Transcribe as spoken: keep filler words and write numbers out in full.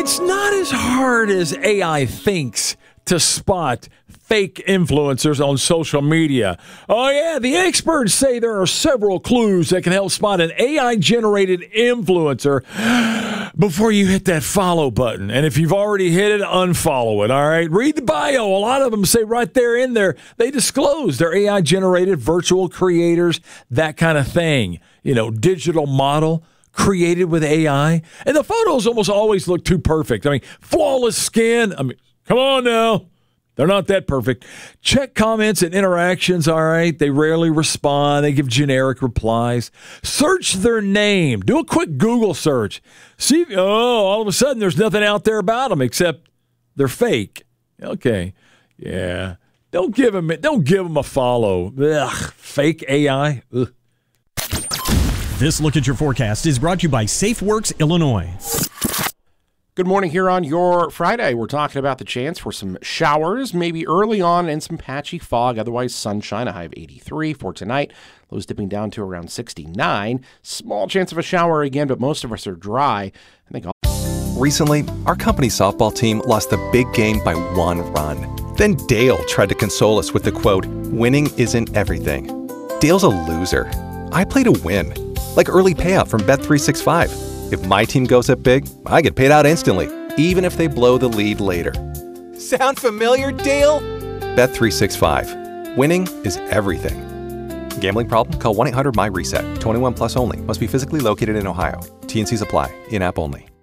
It's not as hard as A I thinks to spot fake influencers on social media. Oh, yeah, the experts say there are several clues that can help spot an A I-generated influencer before you hit that follow button. And if you've already hit it, unfollow it, all right? Read the bio. A lot of them say right there in there, they disclose they're A I-generated virtual creators, that kind of thing. You know, digital model created with A I. And the photos almost always look too perfect. I mean, flawless skin. I mean, come on now. They're not that perfect. Check comments and interactions, all right? They rarely respond. They give generic replies. Search their name. Do a quick Google search. See, if, oh, all of a sudden there's nothing out there about them except they're fake. Okay, yeah. Don't give them, don't give them a follow. Ugh, fake A I. Ugh. This Look at Your Forecast is brought to you by SafeWorks Illinois. Good morning here on your Friday. We're talking about the chance for some showers, maybe early on, and some patchy fog. Otherwise, sunshine, a high of eighty-three for tonight. Lows dipping down to around sixty-nine. Small chance of a shower again, but most of us are dry. I think. I'll- Recently, our company softball team lost the big game by one run. Then Dale tried to console us with the quote, "Winning isn't everything." Dale's a loser. I play to win. Like early payout from Bet three sixty-five. If my team goes up big, I get paid out instantly, even if they blow the lead later. Sound familiar, Dale? Bet three sixty-five. Winning is everything. Gambling problem? Call one eight hundred M Y RESET. twenty-one plus only. Must be physically located in Ohio. T and Cs apply. In-app only.